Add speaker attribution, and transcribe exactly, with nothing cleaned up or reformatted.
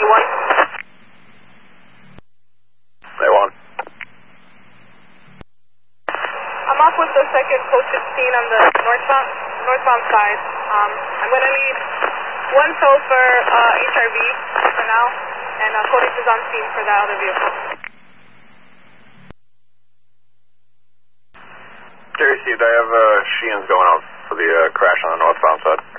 Speaker 1: one.
Speaker 2: They won.
Speaker 1: I'm off with the second code sixteen on the northbound northbound side. Um, I'm going to need one tow for uh, H R V for now, and uh, Cody is on scene for that other vehicle.
Speaker 2: Gary, Steve, I have uh, Sheehan's going out for the uh, crash on the northbound side.